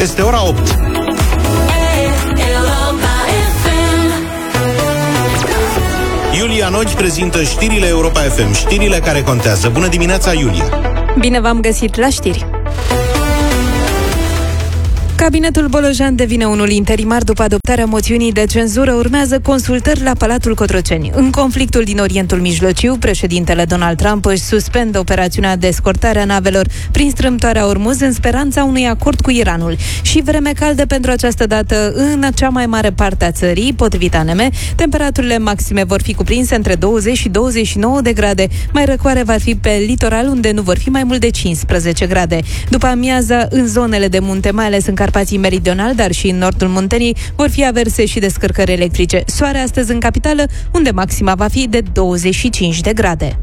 Este ora 8. Iulia Nodi prezintă știrile Europa FM, știrile care contează. Bună dimineața, Iulia! Bine v-am găsit la știri! Cabinetul Bolojan devine unul interimar după adoptarea moțiunii de cenzură. Urmează consultări la Palatul Cotroceni. În conflictul din Orientul Mijlociu, președintele Donald Trump își suspendă operațiunea de escortare a navelor prin strâmtoarea Ormuz în speranța unui acord cu Iranul. Și vreme caldă pentru această dată în cea mai mare parte a țării, potrivit ANM. Temperaturile maxime vor fi cuprinse între 20 și 29 de grade. Mai răcoare va fi pe litoral, unde nu vor fi mai mult de 15 grade. După amiază, în zonele de munte, mai ales în Carpații meridional, dar și în nordul Munteniei, vor fi averse și descărcări electrice. Soare astăzi în capitală, unde maxima va fi de 25 de grade.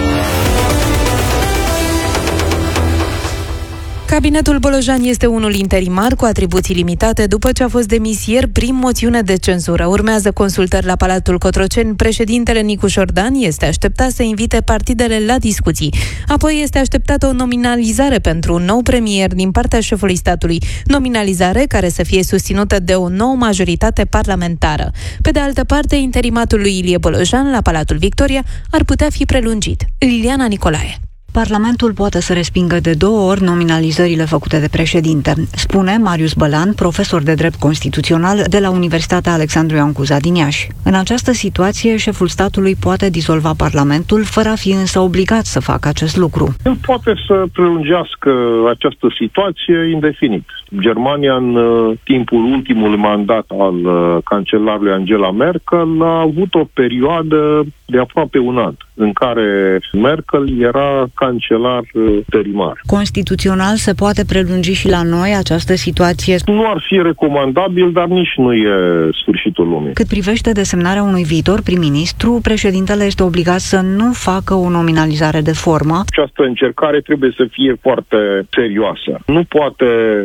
Cabinetul Bolojan este unul interimar cu atribuții limitate după ce a fost demis ieri prin moțiune de cenzură. Urmează consultări la Palatul Cotroceni. Președintele Nicu Șordan este așteptat să invite partidele la discuții. Apoi este așteptată o nominalizare pentru un nou premier din partea șefului statului. Nominalizare care să fie susținută de o nouă majoritate parlamentară. Pe de altă parte, interimatul lui Ilie Bolojan la Palatul Victoria ar putea fi prelungit. Liliana Nicolae. Parlamentul poate să respingă de 2 ori nominalizările făcute de președinte, spune Marius Bălan, profesor de drept constituțional de la Universitatea Alexandru Ioan Cuza din Iași. În această situație, șeful statului poate dizolva Parlamentul, fără a fi însă obligat să facă acest lucru. El poate să prelungească această situație indefinit. Germania, în timpul ultimului mandat al cancelarului Angela Merkel, a avut o perioadă de aproape un an, în care Merkel era cancelar interimar. Constituțional se poate prelungi și la noi această situație? Nu ar fi recomandabil, dar nici nu e sfârșitul lumii. Cât privește desemnarea unui viitor prim-ministru, președintele este obligat să nu facă o nominalizare de formă. Această încercare trebuie să fie foarte serioasă. Nu poate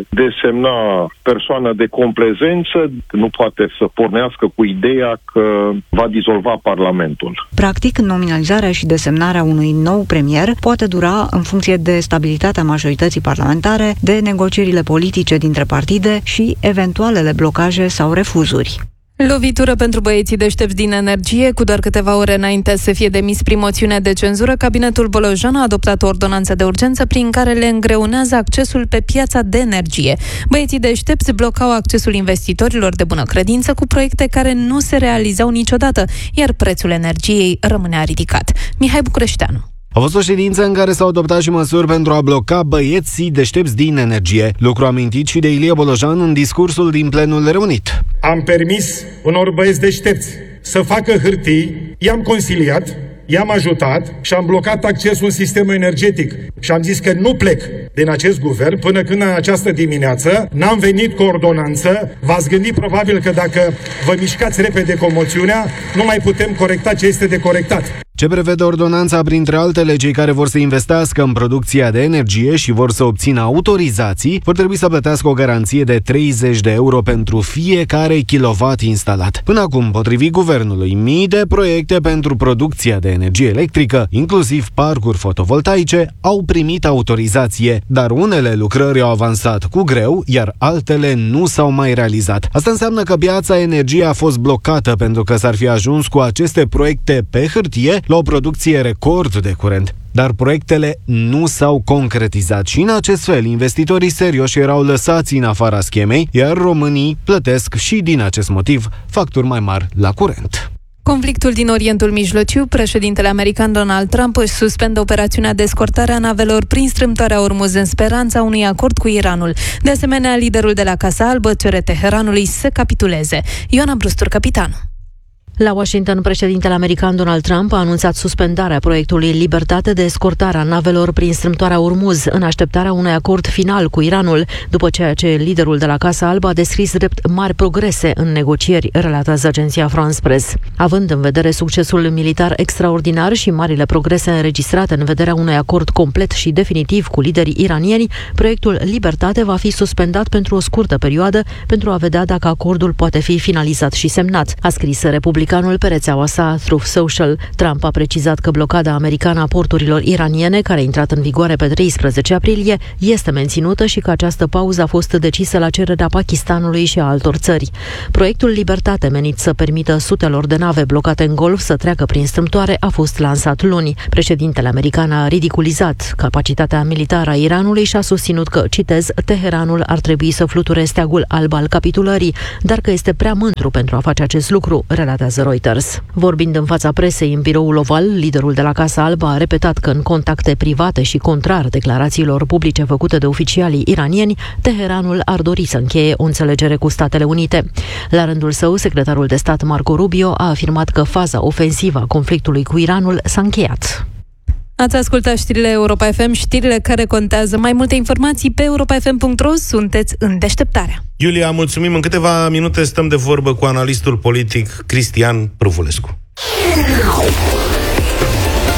desemna persoană de complezență, nu poate să pornească cu ideea că va dizolva Parlamentul. Practic, nominalizarea și desemnarea unui nou premier poate dura, în funcție de stabilitatea majorității parlamentare, de negocierile politice dintre partide și eventualele blocaje sau refuzuri. Lovitură pentru băieții deștepți din Energie. Cu doar câteva ore înainte să fie demis prin moțiune de cenzură, cabinetul Bolojan a adoptat o ordonanță de urgență prin care le îngreunează accesul pe piața de energie. Băieții deștepți blocau accesul investitorilor de bună credință cu proiecte care nu se realizau niciodată, iar prețul energiei rămânea ridicat. Mihai Bucureșteanu. A fost o ședință în care s-au adoptat și măsuri pentru a bloca băieții deștepți din energie, lucru amintit și de Ilie Bolojan în discursul din plenul reunit. Am permis unor băieți deștepți să facă hârtii, i-am consiliat, i-am ajutat și am blocat accesul în sistemul energetic. Și am zis că nu plec din acest guvern până când în această dimineață n-am venit cu ordonanță. V-ați gândit probabil că dacă vă mișcați repede cu moțiunea, nu mai putem corecta ce este de corectat. Ce prevede ordonanța, printre altele, cei care vor să investească în producția de energie și vor să obțină autorizații, vor trebui să plătească o garanție de 30 de euro pentru fiecare kilowatt instalat. Până acum, potrivit guvernului, mii de proiecte pentru producția de energie electrică, inclusiv parcuri fotovoltaice, au primit autorizație, dar unele lucrări au avansat cu greu, iar altele nu s-au mai realizat. Asta înseamnă că piața energiei a fost blocată pentru că s-ar fi ajuns cu aceste proiecte pe hârtie la o producție record de curent. Dar proiectele nu s-au concretizat și în acest fel investitorii serioși erau lăsați în afara schemei, iar românii plătesc și din acest motiv facturi mai mari la curent. Conflictul din Orientul Mijlociu, președintele american Donald Trump își suspendă operațiunea de escortare a navelor prin strâmtoarea Ormuz în speranța unui acord cu Iranul. De asemenea, liderul de la Casa Albă cere Teheranului să capituleze. Ioana Brustur, capitanu. La Washington, președintele american Donald Trump a anunțat suspendarea proiectului Libertate de escortare a navelor prin strâmtoarea Ormuz, în așteptarea unui acord final cu Iranul, după ceea ce liderul de la Casa Albă a descris drept mari progrese în negocieri, relatează agenția France Press. Având în vedere succesul militar extraordinar și marile progrese înregistrate în vederea unui acord complet și definitiv cu liderii iranieni, proiectul Libertate va fi suspendat pentru o scurtă perioadă pentru a vedea dacă acordul poate fi finalizat și semnat, a scris Republica republicanul pe rețeaua sa Truth Social. Trump a precizat că blocada americană a porturilor iraniene, care a intrat în vigoare pe 13 aprilie, este menținută și că această pauză a fost decisă la cererea Pakistanului și a altor țări. Proiectul Libertate, menit să permită sutelor de nave blocate în Golf să treacă prin strâmtoare, a fost lansat luni. Președintele american a ridiculizat capacitatea militară a Iranului și a susținut că, citez, Teheranul ar trebui să fluture steagul alb al capitulării, dar că este prea mândru pentru a face acest lucru, relatează Reuters. Vorbind în fața presei în biroul oval, liderul de la Casa Albă a repetat că în contacte private și contrar declarațiilor publice făcute de oficialii iranieni, Teheranul ar dori să încheie o înțelegere cu Statele Unite. La rândul său, secretarul de stat Marco Rubio a afirmat că faza ofensivă a conflictului cu Iranul s-a încheiat. Ați ascultat știrile Europa FM, știrile care contează. Mai multe informații pe europafm.ro. Sunteți în deșteptarea. Iulia, mulțumim. În câteva minute stăm de vorbă cu analistul politic Cristian Prăvulescu.